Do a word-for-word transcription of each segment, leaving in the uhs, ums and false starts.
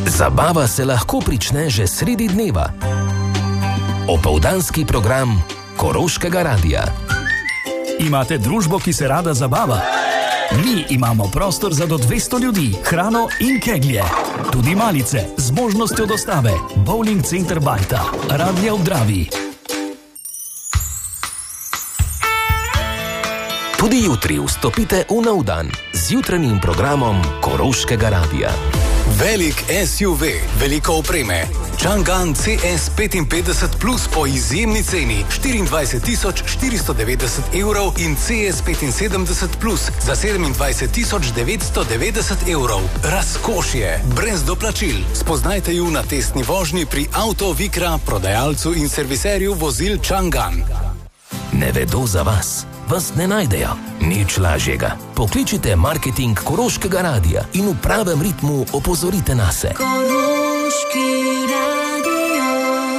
Zabava se lahko prične že sredi dneva. Opoldanski program Koroškega radia. Imate družbo, ki se rada zabava? Mi imamo prostor za do dvesto ljudi, hrano in keglje. Tudi malice z možnostjo dostave. Bowling center Bajta, Radlje ob Dravi. Tudi jutri vstopite v nov dan z jutranjim programom Koroškega radia. Velik S U V, veliko opreme. Chang'an C S petinpetdeset plus po izjemni ceni štiriindvajset tisoč štiristo devetdeset evrov in C S petinsedemdeset plus za sedemindvajset tisoč devetsto devetdeset evrov. Razkošje, brez doplačil. Spoznajte ju na testni vožnji pri Auto Vikra, prodajalcu in serviserju vozil Chang'an. Ne vedo za vas, vas ne najdejo. Nič lažjega. Pokličite marketing Koroškega radia in v pravem ritmu opozorite nase. Koroški radio.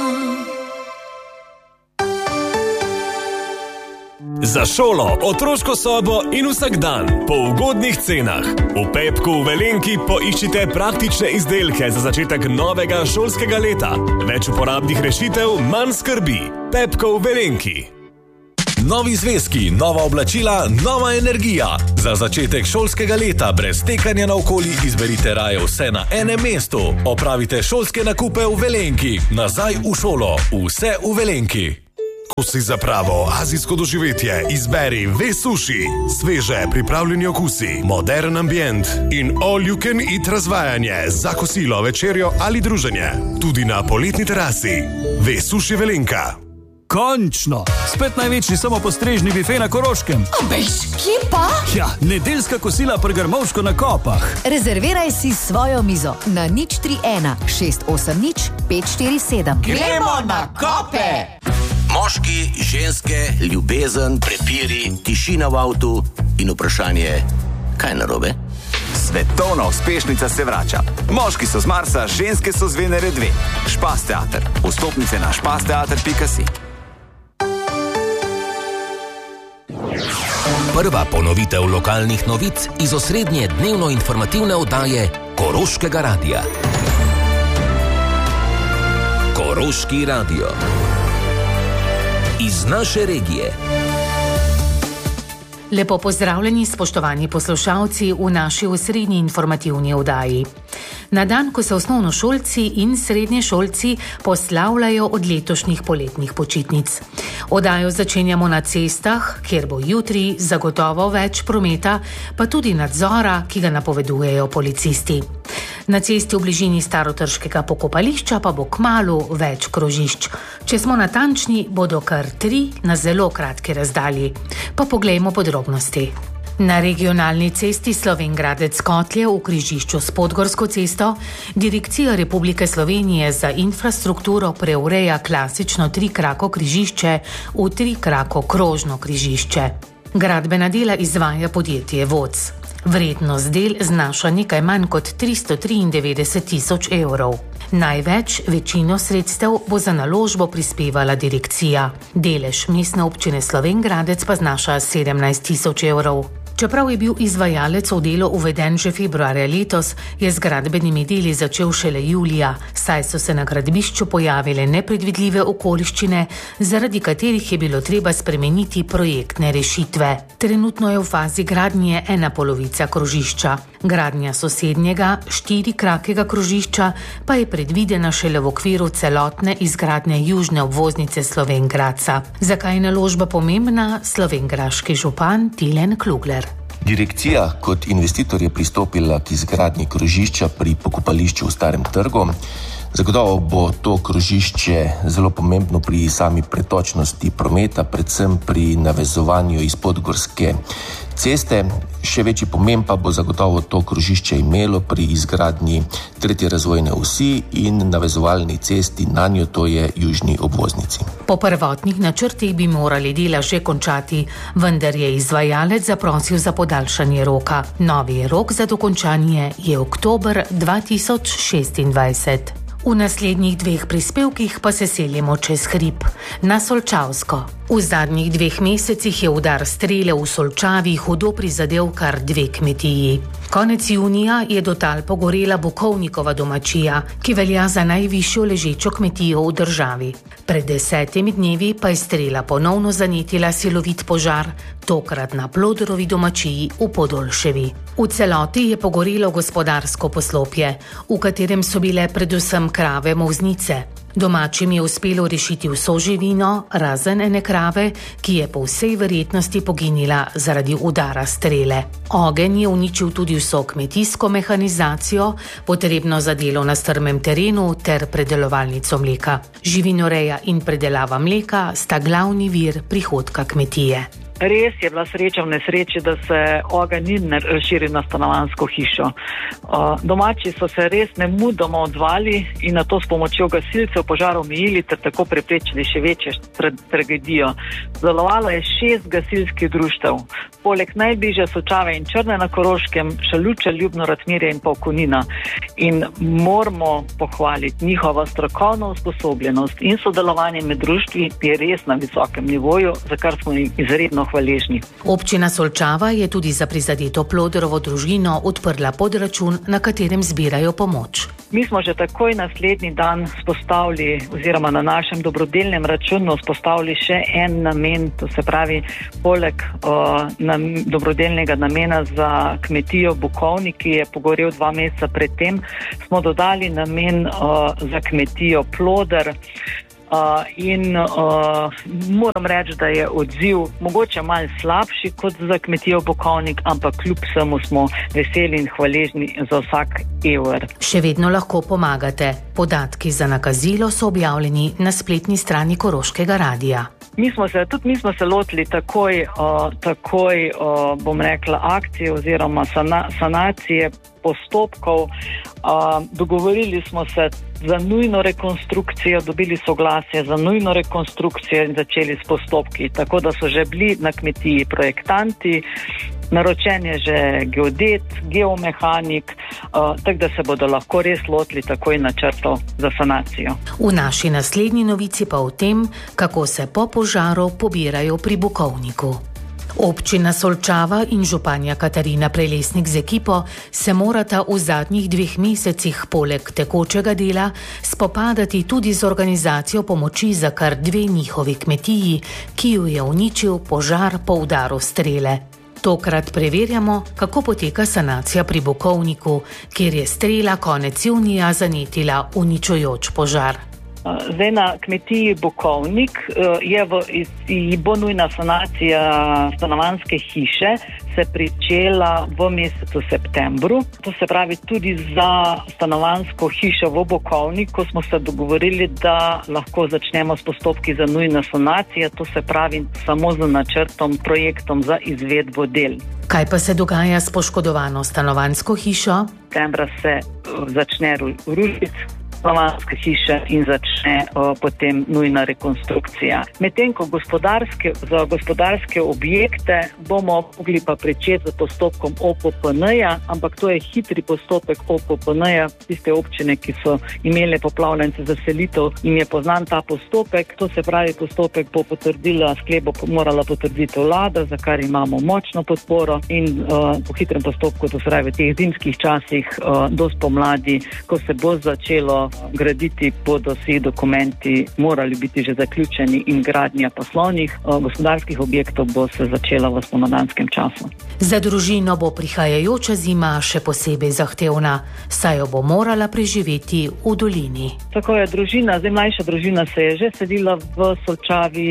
Za šolo, otroško sobo in vsak dan po ugodnih cenah. V Pepku v Velenki poiščite praktične izdelke za začetek novega šolskega leta. Več uporabnih rešitev, manj skrbi. Pepko v Velenki. Novi zvezki, nova oblačila, nova energija. Za začetek šolskega leta brez tekanja naokoli izberite raje vse na enem mestu. Opravite šolske nakupe v Velenki. Nazaj v šolo. Vse v Velenki. Ko si za pravo azijsko doživetje, izberi Ve Sushi. Sveže pripravljeni okusi, modern ambient in all you can eat razvajanje za kosilo, večerjo ali druženje. Tudi na poletni terasi. Ve Sushi Velenka. Končno! Spet največji samopostrežni bife na Koroškem. Obejš, kje pa? Ja, nedeljska kosila pri Grmovško na Kopah. Rezerviraj si svojo mizo na nič tri ena šest osem nič pet štiri sedem. Gremo na Kope! Moški, ženske, ljubezen, prepiri, tišina v avtu in vprašanje, kaj narobe? Svetovna uspešnica se vrača. Moški so z Marsa, ženske so z Venere dve. Špas teater. Vstopnice na špas teater pika si. Prva ponovitev lokalnih novic iz osrednje dnevno informativne oddaje Koroškega radia. Koroški radio. Iz naše regije. Lepo pozdravljeni, spoštovani poslušalci v naši osrednji informativni oddaji. Na dan, ko se osnovnošolci in srednješolci poslavljajo od letošnjih poletnih počitnic. Oddajo začenjamo na cestah, kjer bo jutri zagotovo več prometa, pa tudi nadzora, ki ga napovedujejo policisti. Na cesti v bližini Starotrškega pokopališča pa bo kmalu več krožišč. Če smo natančni, bodo kar tri na zelo kratki razdalji. Pa poglejmo podrobnosti. Na regionalni cesti Slovenj Gradec-Kotlje v križišču s Podgorsko cesto Direkcija Republike Slovenije za infrastrukturo preureja klasično trikrako križišče v trikrako krožno križišče. Gradbena dela izvaja podjetje Voc. Vrednost del znaša nekaj manj kot tristo triindevetdeset tisoč evrov. Največ, večino sredstev bo za naložbo prispevala direkcija. Delež mestne občine Slovenj Gradec pa znaša sedemnajst tisoč evrov. Čeprav je bil izvajalec v delo uveden že februarja letos, je z gradbenimi deli začel šele julija, saj so se na gradbišču pojavile nepredvidljive okoliščine, zaradi katerih je bilo treba spremeniti projektne rešitve. Trenutno je v fazi gradnje ena polovica krožišča. Gradnja sosednjega, štirikrakega krožišča pa je predvidena šele v okviru celotne izgradnje južne obvoznice Slovenj Gradca. Zakaj je naložba pomembna? slovenjgraški župan Tilen Klugler. Direkcija kot investitor je pristopila k izgradnji krožišča pri pokopališču v Starem trgu. Zagotovo bo to krožišče zelo pomembno pri sami pretočnosti prometa, predvsem pri navezovanju iz Podgorske ceste. Še večji pomen pa bo zagotovo to krožišče imelo pri izgradnji tretje razvojne osi in navezovalni cesti na njo, to je južni obvoznici. Po prvotnih načrtih bi morali dela že končati, vendar je izvajalec zaprosil za podaljšanje roka. Novi rok za dokončanje je oktober dva tisoč šestindvajset. V naslednjih dveh prispevkih pa se selimo čez hrib, na Solčavsko. V zadnjih dveh mesecih je udar strele v Solčavi hudo prizadel kar dve kmetiji. Konec junija je do tal pogorela Bukovnikova domačija, ki velja za najvišjo ležečo kmetijo v državi. Pred desetimi dnevi pa je strela ponovno zanetila silovit požar, tokrat na Ploderovi domačiji v Podolševi. V celoti je pogorelo gospodarsko poslopje, v katerem so bile predvsem krave molznice. Domačim je uspelo rešiti vso živino, razen ene krave, ki je po vsej verjetnosti poginila zaradi udara strele. Ogenj je uničil tudi vso kmetijsko mehanizacijo, potrebno za delo na strmem terenu ter predelovalnico mleka. Živinoreja in predelava mleka sta glavni vir prihodka kmetije. Res je bila sreča v nesreči, da se ogenj ni razširil na stanovanjsko hišo. Domači so se res nemudoma odzvali in na to s pomočjo gasilcev požar omejili ter tako preprečili še večjo tragedijo. Delovalo je šest gasilskih društev. Poleg najbližje Solčave in Črne na Koroškem, Šaluče, Ljubno, Ratmirje in Polkonina. In moramo pohvaliti njihovo strokovno usposobljenost in sodelovanje med društvi je res na visokem nivoju, za kar smo jim izredno hvaležni. Občina Solčava je tudi za prizadeto Ploderovo družino odprla podračun, na katerem zbirajo pomoč. Mi smo že takoj naslednji dan spostavili oziroma na našem dobrodelnem računu spostavili še en namen, to se pravi poleg uh, nam, dobrodelnega namena za kmetijo Bukovnik, ki je pogorel dva meseca predtem, smo dodali namen uh, za kmetijo Ploder. Uh, in uh, moram reči, da je odziv mogoče malo slabši kot za kmetijo Bukovnik, ampak kljub vsemu smo veseli in hvaležni za vsak evr. Še vedno lahko pomagate. Podatki za nakazilo so objavljeni na spletni strani Koroškega radia. Mi smo se, tudi mi smo se lotili takoj, uh, takoj uh, bom rekla, akcije oziroma sana, sanacije postopkov. Uh, dogovorili smo se za nujno rekonstrukcijo, dobili soglasje za nujno rekonstrukcijo in začeli s postopki. Tako da so že bili na kmetiji projektanti, naročen je že geodet, geomehanik, uh, tako da se bodo lahko res lotili takoj načrtov za sanacijo. V naši naslednji novici pa o tem, kako se po požaru pobirajo pri Bukovniku. Občina Solčava in županja Katarina Prelesnik z ekipo se morata v zadnjih dveh mesecih poleg tekočega dela spopadati tudi z organizacijo pomoči za kar dve njihovi kmetiji, ki ju je uničil požar po udaru strele. Tokrat preverjamo, kako poteka sanacija pri Bukovniku, kjer je strela konec junija zanetila uničujoč požar. Zdaj na kmetiji Bukovnik je v, bo nujna sanacija stanovanjske hiše se pričela v mesecu septembru. To se pravi tudi za stanovanjsko hišo v Bukovniku smo se dogovorili, da lahko začnemo s postopki za nujno sanacijo, to se pravi samo z načrtom, projektom za izvedbo del. Kaj pa se dogaja s poškodovano stanovanjsko hišo? Septembra se začne rušiti stanovanjska hiša in začne o, potem nujna rekonstrukcija. Medtem ko gospodarske, za gospodarske objekte bomo mogli pa pričeti z postopkom O P P N-ja, ampak to je hitri postopek O P P N-ja. Tiste občine, ki so imele poplavljence za selitev, jim je poznan ta postopek. To se pravi, postopek bo potrdila, sklep bo morala potrditi vlada, za kar imamo močno podporo in uh, po hitrem postopku, to se pravi v teh zimskih časih uh, do spomladi, ko se bo začelo graditi, bodo vsi dokumenti morali biti že zaključeni in gradnja poslovnih gospodarskih objektov bo se začela v spomladanskem času. Za družino bo prihajajoča zima še posebej zahtevna, saj jo bo morala preživeti v dolini. Tako je, družina, zdaj mlajša družina se je že selila v Solčavi,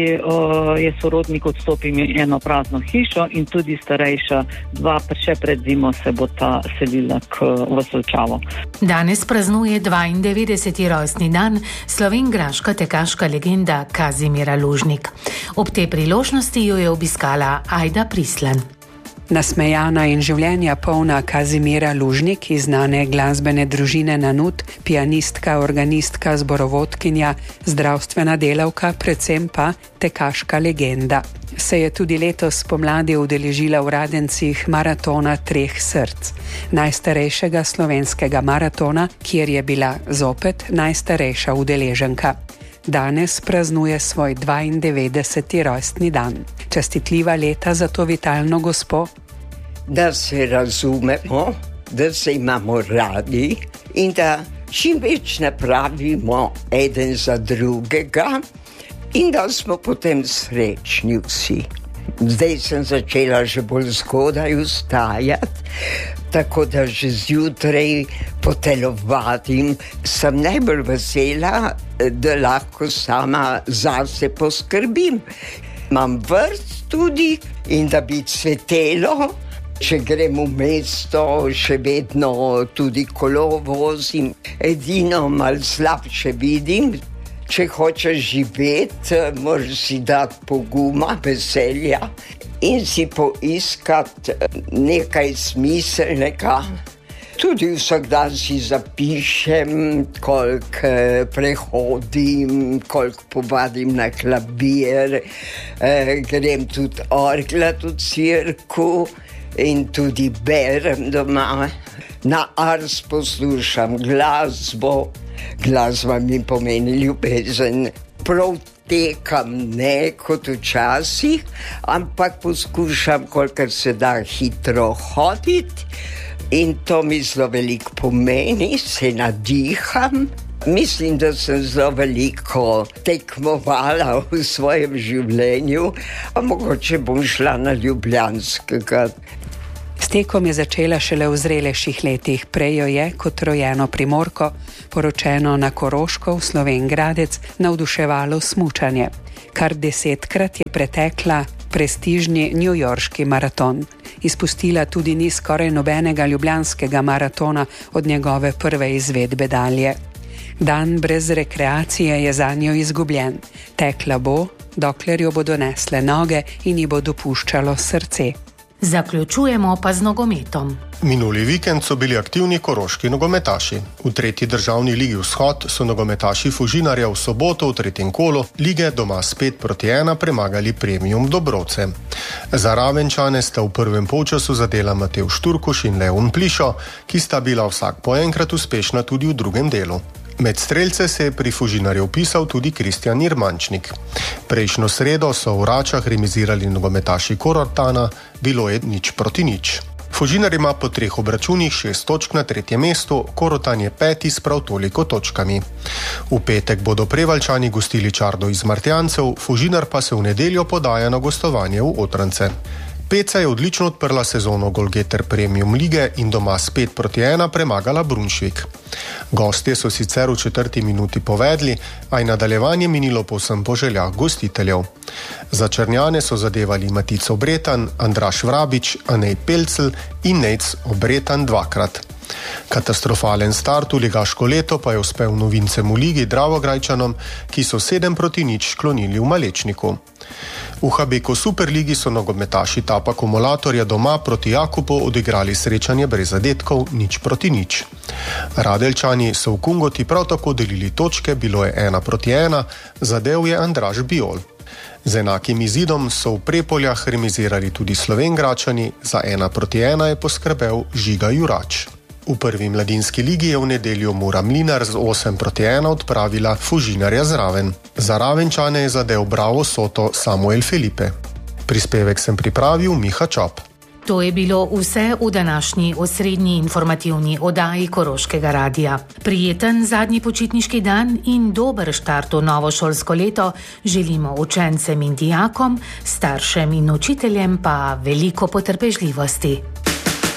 je sorodnik odstopil eno prazno hišo in tudi starejša dva, še pred zimo se bo ta selila k, v Solčavo. Danes praznuje dvaindevetdeseti rojstni dan slovengraška tekaška legenda Kazimira Lužnik. Ob tej priložnosti jo je obiskala Ajda Prislan. Nasmejana in življenja polna Kazimira Lužnik iz znane glasbene družine Nanut, pianistka, organistka, zborovodkinja, zdravstvena delavka, predvsem pa tekaška legenda. Se je tudi letos pomladi udeležila v Radencih maratona treh src, najstarejšega slovenskega maratona, kjer je bila zopet najstarejša udeleženka. Danes praznuje svoj dvaindevetdeseti rojstni dan. Čestitljiva leta za to vitalno gospo. Da se razumemo, da se imamo radi in da čim več napravimo eden za drugega in da smo potem srečni vsi. Zdaj sem začela že bolj zgodaj vstajati, tako da že zjutraj potelovadim. Sem najbolj vesela, da lahko sama zase poskrbim. Imam vrt tudi in da bi cvetelo, če grem v mesto, še vedno tudi kolo vozim. Edino malo slabše vidim. Če hočeš živeti, moraš si dati poguma, veselja in si poiskati nekaj smiselnega. Tudi vsak dan si zapišem, koliko prehodim, koliko povadim na klavir, grem tudi orglat v cirku in tudi berem doma. Na Ars poslušam glasbo. Glasba mi pomeni ljubezen. Prav tekam ne kot včasih, ampak poskušam, kolikor se da hitro hoditi in to mi zelo veliko pomeni, se nadiham. Mislim, da sem zelo veliko tekmovala v svojem življenju, a mogoče bom šla na Ljubljanskega. S tekom je začela šele v zrelejših letih, prej jo je kot rojeno Primorko, poročeno na Koroško v Slovenj Gradec, navduševalo smučanje. Kar desetkrat je pretekla prestižni newyorški maraton. Izpustila tudi ni skoraj nobenega ljubljanskega maratona od njegove prve izvedbe dalje. Dan brez rekreacije je zanjo izgubljen. Tekla bo, dokler jo bodo nesle noge in ji bo dopuščalo srce. Zaključujemo pa z nogometom. Minuli vikend so bili aktivni koroški nogometaši. V tretji državni ligi Vzhod so nogometaši Fužinarja v soboto v tretjem kolu lige doma s pet proti ena premagali Premium Dobrovce. Za Ravenčane sta v prvem polčasu zadela Matevž Turkuš in Leon Plišo, ki sta bila vsak po enkrat uspešna tudi v drugem delu. Med strelce se je pri Fužinarju vpisal tudi Kristjan Irmančnik. Prejšnjo sredo so v Račah remizirali nogometaši Korortana, bilo je nič proti nič. Fužinar ima po treh obračunih šest točk na tretjem mestu, Korotan je peti s prav toliko točkami. V petek bodo Prevaljčani gostili Čardo iz Martjancev, Fužinar pa se v nedeljo podaja na gostovanje v Otrance. Peca je odlično odprla sezono Golgeter Premium lige in doma s pet proti ena premagala Brunšvik. Gostje so sicer v četrti minuti povedli, a je nadaljevanje minilo povsem po željah gostiteljev. Za Črnjane so zadevali Matic Obretan, Andraž Vrabič, Anej Pelcl in Nejc Obretan dvakrat. Katastrofalen start v ligaško leto pa je uspel novincem v ligi Dravograjčanom, ki so sedem proti nič sklonili v Malečniku. V Habeko Superligi so nogometaši Tapa Kumulatorja doma proti Jakupu odigrali srečanje brez zadetkov nič proti nič. Radeljčani so v Kungoti prav tako delili točke, bilo je ena proti ena, zadev je Andraž Biol. Z enakim izidom so v Prepoljah remizirali tudi Slovenjgračani, za ena proti ena je poskrbel Žiga Jurač. V prvi mladinski ligi je v nedeljo Mura Mlinar z osem proti ena odpravila Fužinarja zraven. Za Ravenčane je zadev Bravo Soto Samuel Felipe. Prispevek sem pripravil Miha Čop. To je bilo vse v današnji osrednji informativni oddaji Koroškega radia. Prijeten zadnji počitniški dan in dober štart v novo šolsko leto želimo učencem in dijakom, staršem in učiteljem pa veliko potrpežljivosti.